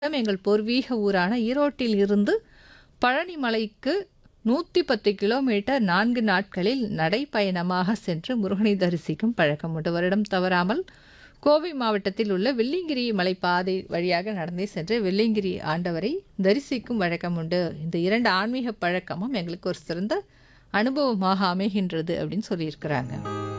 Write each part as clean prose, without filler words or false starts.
எங்கள் பூர்வீக ஊரான ஈரோட்டில் இருந்து பழனி மலைக்கு 110 கிலோமீட்டர் 4 நாட்களில் நடைப்பயணமாக சென்று முருகனை தரிசிக்கும் பழக்கம் உண்டு. வருடம் தவறாமல் கோவை மாவட்டத்தில் உள்ள வெள்ளியங்கிரி மலைப்பாதை வழியாக நடந்தே சென்று வெள்ளியங்கிரி ஆண்டவரை தரிசிக்கும் வழக்கம் உண்டு. இந்த 2 ஆன்மீக பழக்கமும் எங்களுக்கு ஒரு சிறந்த அனுபவமாக அமைகின்றது அப்படின்னு சொல்லியிருக்கிறாங்க.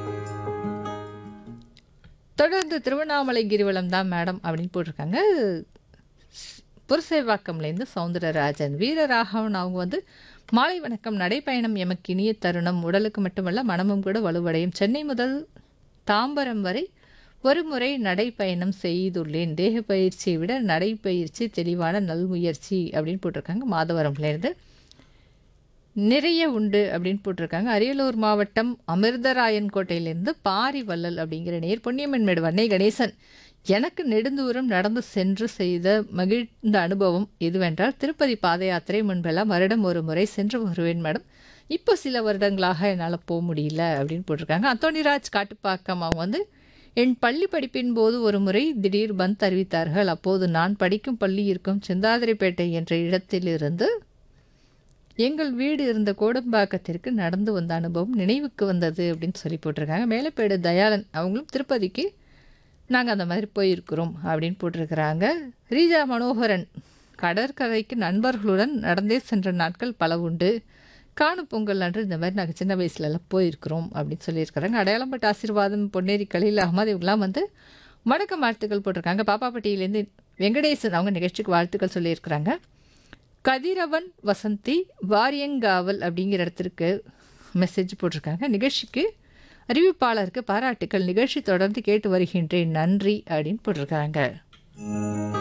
தொடர்ந்து திருவண்ணாமலை கிரிவலம் தான் மேடம் அப்படின்னு போட்டிருக்காங்க. புரசேவாக்கம்லேருந்து சவுந்தரராஜன். வீரராகவன் அவங்க மாலை வணக்கம். நடைப்பயணம் எமக்கு இனிய தருணம். உடலுக்கு மட்டுமல்ல மனமும் கூட வலுவடையும். சென்னை முதல் தாம்பரம் வரை ஒரு முறை நடைப்பயணம் செய்துள்ளேன். தேக பயிற்சியை விட நடைப்பயிற்சி தெளிவான நல்முயற்சி அப்படின்னு போட்டிருக்காங்க. மாதவரம்லேருந்து நிறைய உண்டு அப்படின்னு போட்டிருக்காங்க. அரியலூர் மாவட்டம் அமிர்தராயன் கோட்டையிலேருந்து பாரிவள்ளல் அப்படிங்கிற நேர் பொன்னியம்மன் மேடு வன்னை கணேசன். எனக்கு நெடுந்தூரம் நடந்து சென்று செய்த மகிழ்ந்த அனுபவம் எதுவென்றால் திருப்பதி பாத யாத்திரை. முன்பெல்லாம் வருடம் ஒரு முறை சென்று வருவேன் மேடம். இப்போ சில வருடங்களாக என்னால் போக முடியல அப்படின்னு போட்டிருக்காங்க. அந்தோணிராஜ் காட்டுப்பாக்கம் அவங்க என் பள்ளி படிப்பின் போது ஒரு முறை திடீர் பந்த் அறிவித்தார்கள். அப்போது நான் படிக்கும் பள்ளி இருக்கும் சிந்தாதிரிப்பேட்டை என்ற இடத்திலிருந்து எங்கள் வீடு இருந்த கோடம்பாக்கத்திற்கு நடந்து வந்த அனுபவம் நினைவுக்கு வந்தது அப்படின்னு சொல்லி போட்டிருக்காங்க. மேலப்பேடு தயாளன் அவங்களும் திருப்பதிக்கு நாங்கள் அந்த மாதிரி போயிருக்கிறோம் அப்படின்னு போட்டிருக்கிறாங்க. ரீஜா மனோகரன் கடற்கரைக்கு நண்பர்களுடன் நடந்தே சென்ற நாட்கள் பல உண்டு. காணும் பொங்கல் அன்று இந்த மாதிரி நாங்கள் சின்ன வயசுலலாம் போயிருக்கிறோம் அப்படின்னு சொல்லியிருக்கிறாங்க. அடையாளம்பட்ட ஆசீர்வாதம் பொன்னேரி கலீல் அகமது இவங்களாம் வணக்கம் வாழ்த்துக்கள் போட்டிருக்காங்க. பாப்பாப்பட்டியிலேருந்து வெங்கடேசன் அவங்க நிகழ்ச்சிக்கு வாழ்த்துக்கள் சொல்லியிருக்கிறாங்க. கதிரவன் வசந்தி வாரியங்காவல் அப்படிங்கிற இடத்திற்கு மெசேஜ் போட்டிருக்காங்க. நிகழ்ச்சிக்கு அறிவிப்பாளருக்கு பாராட்டுக்கள். நிகழ்ச்சி தொடர்ந்து கேட்டு வருகின்றேன் நன்றி அப்படின்னு போட்டிருக்காங்க.